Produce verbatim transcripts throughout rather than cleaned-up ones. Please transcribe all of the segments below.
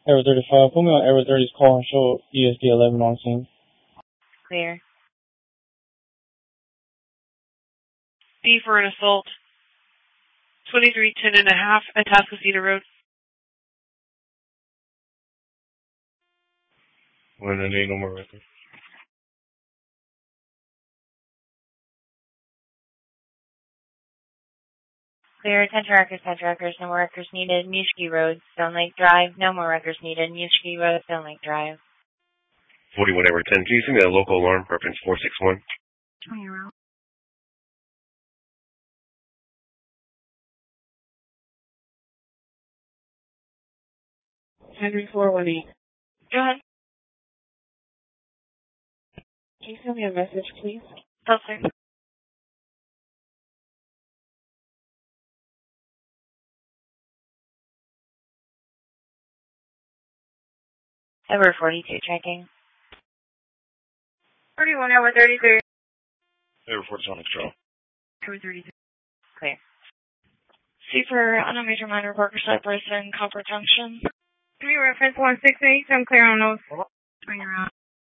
Edward thirty-five, put me on Edward thirty's call and show E S D eleven on scene. Clear. B for an assault. twenty-three ten and a half, Atascocita Road. When I need no more records. Clear, attention records, attention records, no more records needed. Muskee Road, Stone Lake Drive, no more records needed. Muskee Road, Stone Lake Drive. forty-one Edward ten, can you send me a local alarm, reference four six one? twenty route. Henry four one eight. Go ahead. Can you send me a message, please? Oh, sir. Edward forty-two checking. forty-one Edward thirty-three. Edward forty-two on control. Edward thirty-three. Clear. C for on a major minor worker cypress and Copper Junction. Can you reference one six eight? I'm clear on those. twenty route.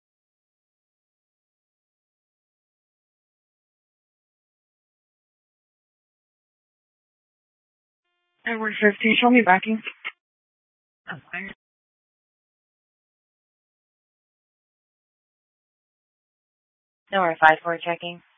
Edward fifteen, show me backing. Oh, sorry. No, we're five four checking.